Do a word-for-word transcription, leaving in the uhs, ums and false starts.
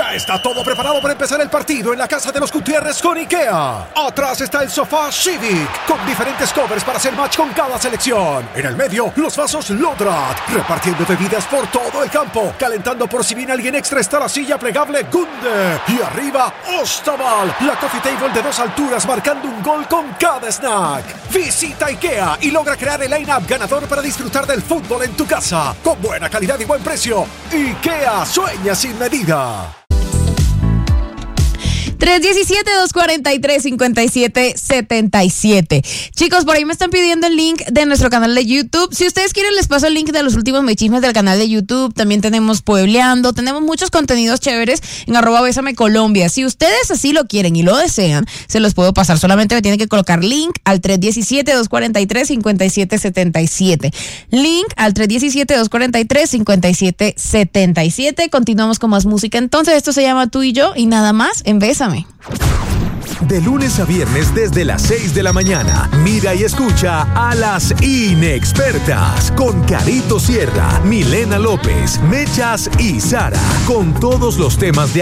Ya está todo preparado para empezar el partido en la casa de los Gutiérrez con IKEA. Atrás está el sofá Civic, con diferentes covers para hacer match con cada selección. En el medio, los vasos Lodrat, repartiendo bebidas por todo el campo. Calentando por si viene alguien extra está la silla plegable Gunde. Y arriba, Ostaval, la coffee table de dos alturas marcando un gol con cada snack. Visita IKEA y logra crear el line-up ganador para disfrutar del fútbol en tu casa. Con buena calidad y buen precio. IKEA, sueña sin medida. tres uno siete, dos cuatro tres, cinco siete siete siete. Chicos, por ahí me están pidiendo el link de nuestro canal de YouTube. Si ustedes quieren, les paso el link de los últimos mechismes del canal de YouTube. También tenemos Puebleando, tenemos muchos contenidos chéveres en arroba Bésame Colombia. Si ustedes así lo quieren y lo desean, se los puedo pasar. Solamente me tienen que colocar link al tres uno siete, dos cuatro tres, cinco siete siete siete. Link al tres uno siete, dos cuatro tres, cinco siete siete siete. Continuamos con más música. Entonces, esto se llama Tú y Yo y nada más en Bésame. De lunes a viernes desde las seis de la mañana, mira y escucha a las inexpertas con Carito Sierra, Milena López, Mechas y Sara, con todos los temas de